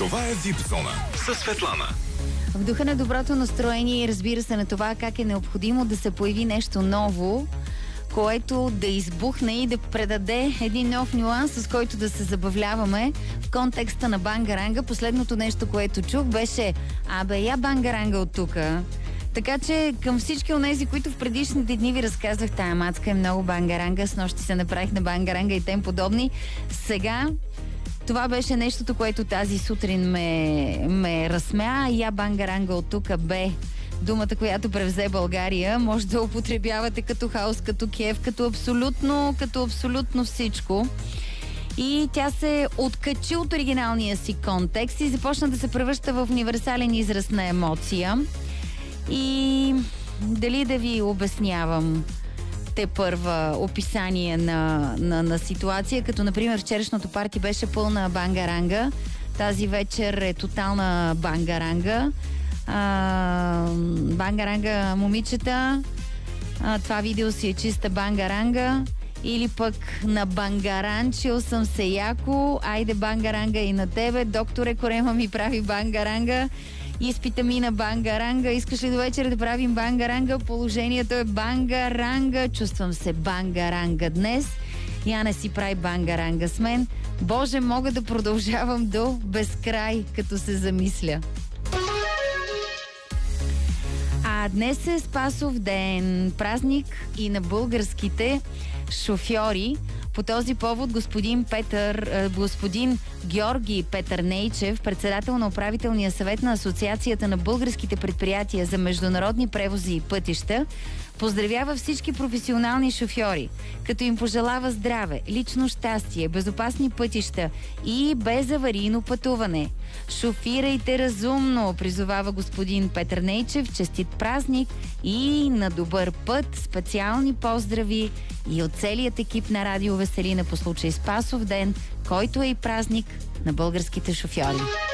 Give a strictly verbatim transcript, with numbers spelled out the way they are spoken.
Това е Випзона със Светлана. В духа на доброто настроение и разбира се на това как е необходимо да се появи нещо ново, което да избухне и да предаде един нов нюанс, с който да се забавляваме в контекста на бангаранга. Последното нещо, което чух, беше абе, я бангаранга от тука. Така че към всички онези, които в предишните дни ви разказвах, тая мацка е много бангаранга, с нощи се направих на бангаранга и тем подобни. Сега това беше нещото, което тази сутрин ме, ме разсмя. Я бангаранга от тук бе думата, която превзе България. Може да употребявате като хаос, като кеф, като абсолютно, като абсолютно всичко. И тя се откачи от оригиналния си контекст и започна да се превръща в универсален израз на емоция. И дали да ви обяснявам те първа описание на, на, на ситуация, като например вчерашното парти беше пълна бангаранга. Тази вечер е тотална бангаранга. А, бангаранга момичета. А, това видео си е чиста бангаранга. Или пък на бангаранчил съм се яко. Айде бангаранга и на тебе. Докторе, корема ми прави бангаранга. Изпита ми на бангаранга. Искаш ли до вечер да правим бангаранга? Положението е бангаранга. Чувствам се бангаранга днес. Я не си прави бангаранга с мен. Боже, мога да продължавам до безкрай, като се замисля. А днес е Спасов ден, празник и на българските шофьори. По този повод господин Петър, господин Георги Петърнейчев, председател на управителния съвет на Асоциацията на българските предприятия за международни превози и пътища, поздравява всички професионални шофьори, като им пожелава здраве, лично щастие, безопасни пътища и безаварийно пътуване. Шофирайте разумно, призовава господин Петърнейчев. Честит празник и на добър път. Специални поздрави и от целият екип на Радио Веселина по случай Спасов ден, който е и празник на българските шофьори.